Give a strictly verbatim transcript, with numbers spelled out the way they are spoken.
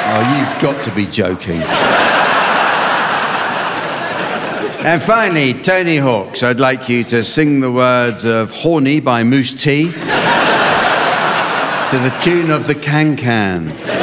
Oh, you've got to be joking. And finally, Tony Hawks, I'd like you to sing the words of Horny by Moose T to the tune of the Can Can.